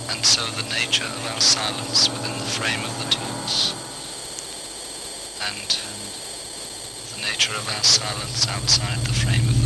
and so the nature of our silence within the frame of the talks, and the nature of our silence outside the frame of the